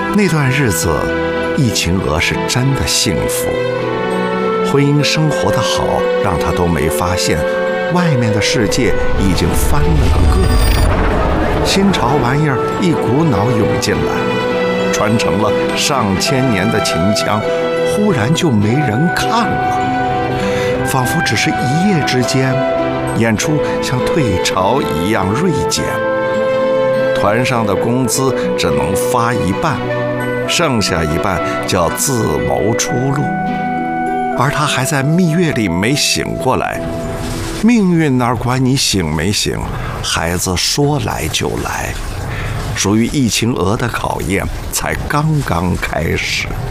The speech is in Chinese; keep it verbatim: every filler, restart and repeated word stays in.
那段日子，易晴娥是真的幸福，婚姻生活的好，让她都没发现，外面的世界已经翻了个个，新潮玩意儿一股脑涌进来，传承了上千年的秦腔，忽然就没人看了，仿佛只是一夜之间，演出像退潮一样锐减，团上的工资只能发一半，剩下一半叫自谋出路，而他还在蜜月里没醒过来。命运哪管你醒没醒，孩子说来就来，属于易晴娥的考验才刚刚开始。